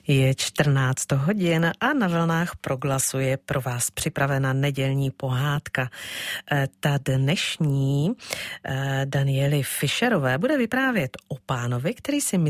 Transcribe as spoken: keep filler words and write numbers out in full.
Je čtrnáct hodin a na vlnách Proglasu je pro vás připravena nedělní pohádka. Ta dnešní Daniely Fischerové bude vyprávět o pánovi, který si myslí,